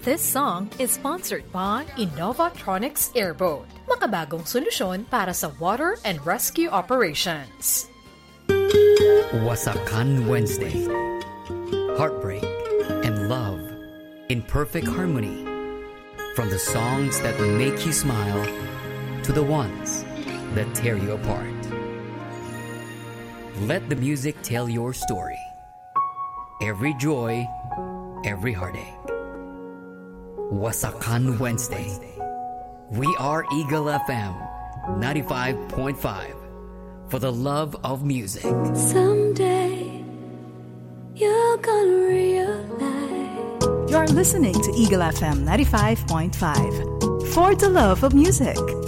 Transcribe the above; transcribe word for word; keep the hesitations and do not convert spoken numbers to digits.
This song is sponsored by Innovatronics Airboat, makabagong solusyon para sa water and rescue operations. Wasakan Wednesday. Heartbreak and love in perfect harmony. From the songs that make you smile to the ones that tear you apart. Let the music tell your story. Every joy, every heartache. Wasakan Wednesday. We are Eagle F M ninety-five point five for the love of music. Someday you're gonna realize. You're listening to Eagle F M ninety-five point five for the love of music.